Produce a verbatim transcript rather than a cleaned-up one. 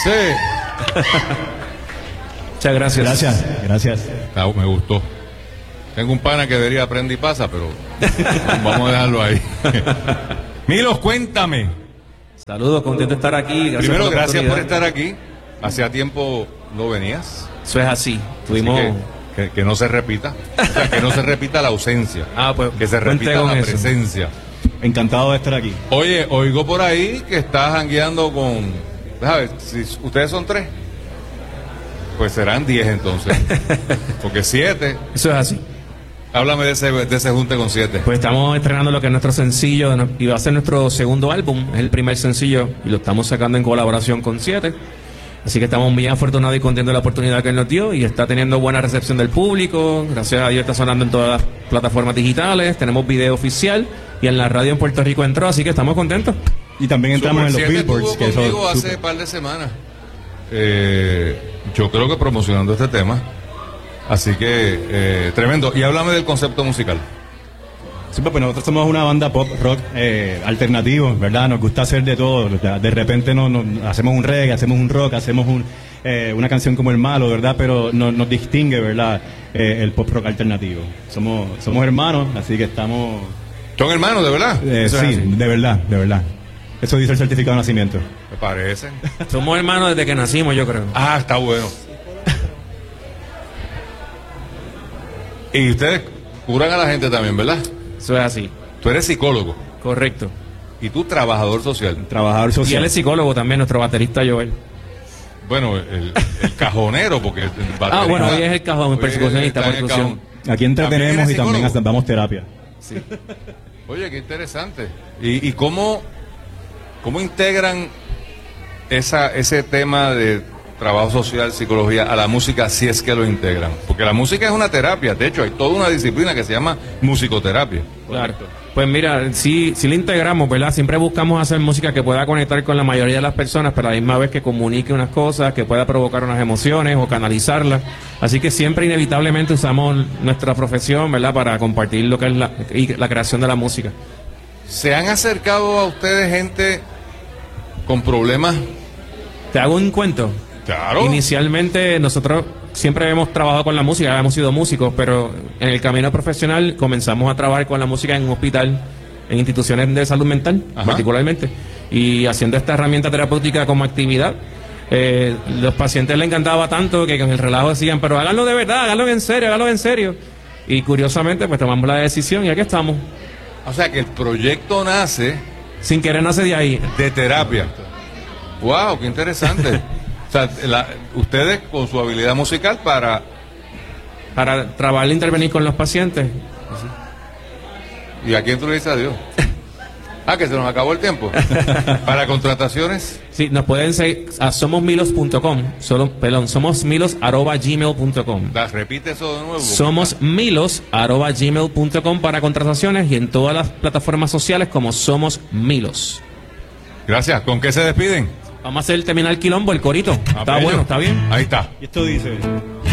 Sí. Muchas gracias. Gracias, gracias. Ah, me gustó. Tengo un pana que debería aprende y pasa, pero vamos a dejarlo ahí. Milos, cuéntame. Saludos, contento de estar aquí. Gracias Primero, por la gracias por oportunidad. estar aquí. Hacía tiempo no venías. Eso es así. Tuvimos... Así que, que, que no se repita. O sea, que no se repita la ausencia. Ah, pues, que se cuente repita con la eso. presencia. Encantado de estar aquí. Oye, oigo por ahí que estás jangueando con... ¿Sabes? Si ustedes son tres, pues serán diez entonces. Porque siete... Eso es así. Háblame de ese, de ese junte con siete. Pues estamos estrenando lo que es nuestro sencillo de no- y va a ser nuestro segundo álbum, es el primer sencillo y lo estamos sacando en colaboración con Siete. Así que estamos bien afortunados y contentos de la oportunidad que él nos dio y está teniendo buena recepción del público. Gracias a Dios está sonando en todas las plataformas digitales, tenemos video oficial y en la radio en Puerto Rico entró, así que estamos contentos. Y también entramos en los Super siete billboards, estuvo que eso conmigo hace súper. un par de semanas. Eh, yo creo que promocionando este tema. Así que, eh, tremendo. Y háblame del concepto musical. Sí, pues nosotros somos una banda pop rock eh, alternativo, ¿verdad? Nos gusta hacer de todo. De, de repente no, no- hacemos un reggae, hacemos un rock, hacemos un, eh, una canción como El Malo, ¿verdad? Pero no- nos distingue, ¿verdad? Eh, el pop rock alternativo. Somos, somos hermanos, así que estamos... ¿Son hermanos, de verdad? eh, Eso es sí, así. de verdad, de verdad. Eso dice el certificado de nacimiento. Me parece. Somos hermanos desde que nacimos, yo creo. Ah, está bueno. Y ustedes curan a la gente también, ¿verdad? Eso es así, Tú eres psicólogo correcto. y tú trabajador social. Trabajador Y social. él es psicólogo también, nuestro baterista Joel. Bueno, el, el cajonero, porque... el Ah, baterista- bueno, hoy es el cajón, Hoy percusionista, está en el percusión. cajón. Aquí entretenemos ¿También y eres también psicólogo? damos terapia. Sí. Oye, qué interesante. ¿Y, y cómo, cómo integran esa, ese tema de trabajo social, psicología, a la música, si es que lo integran? Porque la música es una terapia. De hecho, hay toda una disciplina que se llama musicoterapia. Claro. Pues mira, sí, sí lo integramos, ¿verdad? Siempre buscamos hacer música que pueda conectar con la mayoría de las personas, pero a la misma vez que comunique unas cosas, que pueda provocar unas emociones o canalizarlas. Así que siempre inevitablemente usamos nuestra profesión, ¿verdad? Para compartir lo que es la, y la creación de la música. ¿Se han acercado a ustedes gente con problemas? Te hago un cuento. Claro. Inicialmente nosotros siempre hemos trabajado con la música, hemos sido músicos, pero en el camino profesional comenzamos a trabajar con la música en un hospital, en instituciones de salud mental, Ajá. particularmente, y haciendo esta herramienta terapéutica como actividad. Eh, los pacientes les encantaba tanto que con el relajo decían, pero háganlo de verdad, háganlo en serio, háganlo en serio. Y curiosamente, pues tomamos la decisión y aquí estamos. O sea, que el proyecto nace Sin querer nace de ahí. de terapia. ¡Wow! ¡Qué interesante! O sea, la- ustedes con su habilidad musical para... Para trabajar e intervenir con los pacientes. ¿Y a quién tú le dices adiós? Ah, que se nos acabó el tiempo. Para contrataciones, Sí, nos pueden seguir a somosmilos punto com, solo, perdón, somosmilos arroba gmail punto com. da, repite eso de nuevo. Somosmilos arroba gmail punto com para contrataciones y en todas las plataformas sociales como Somos Milos. Gracias. ¿Con qué se despiden? Vamos a hacer el terminal quilombo, el corito. Ah, Está bello. bueno, está bien. Ahí está. Y esto dice...